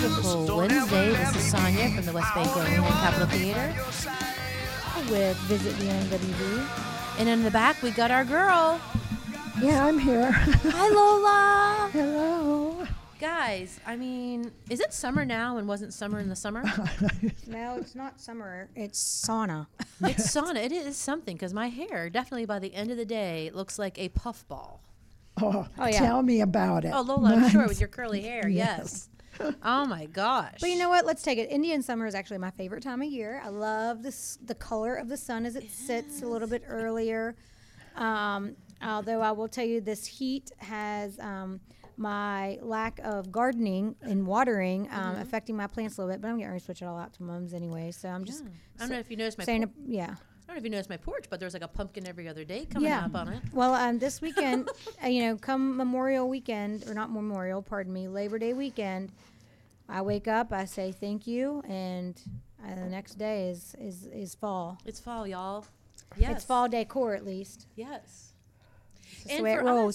beautiful Wednesday. This is Sonia from the West Bay Birmingham Capitol Theater with Visit the NWV. And in the back, we got our girl. Yeah, I'm here. Hi, Lola. Hello. Guys, I mean, is it summer now and wasn't summer in the summer? No, it's not summer. It's sauna. It's sauna. It is something because my hair, definitely by the end of the day, looks like a puffball. Oh, Oh, yeah. Tell me about it. Oh, Lola, I'm sure Mine's- with your curly hair, yes. Oh, my gosh. But you know what? Let's take it. Indian summer is actually my favorite time of year. I love the color of the sun as it sets a little bit earlier. Although I will tell you, this heat has my lack of gardening and watering affecting my plants a little bit. But I'm getting ready to switch it all out to mums anyway. So I'm just I don't know if you noticed my saying, I yeah. don't know if you noticed my porch, but there's like a pumpkin every other day coming up on it. Well, this weekend, come Memorial weekend, or not Memorial, pardon me, Labor Day weekend, I wake up, I say thank you, and the next day is fall. It's fall, y'all. Yes. It's fall decor at least. Yes. That's the way it rolls.